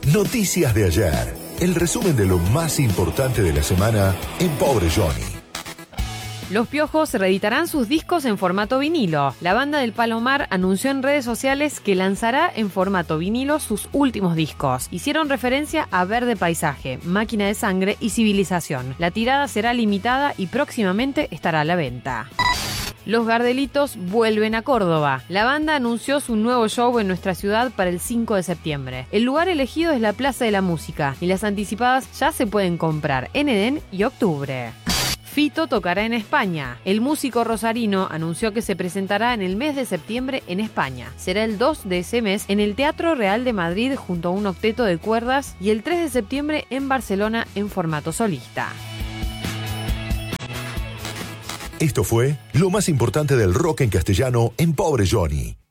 Noticias de ayer. El resumen de lo más importante de la semana en Pobre Johnny. Los Piojos reeditarán sus discos en formato vinilo. La banda del Palomar anunció en redes sociales que lanzará en formato vinilo sus últimos discos. Hicieron referencia a Verde Paisaje, Máquina de Sangre y Civilización. La tirada será limitada y próximamente estará a la venta. Los Gardelitos vuelven a Córdoba. La banda anunció su nuevo show en nuestra ciudad para el 5 de septiembre. El lugar elegido es la Plaza de la Música y las anticipadas ya se pueden comprar en Edén y Octubre. Fito tocará en España. El músico rosarino anunció que se presentará en el mes de septiembre en España. Será el 2 de ese mes en el Teatro Real de Madrid junto a un octeto de cuerdas y el 3 de septiembre en Barcelona en formato solista. Esto fue lo más importante del rock en castellano en Pobre Johnny.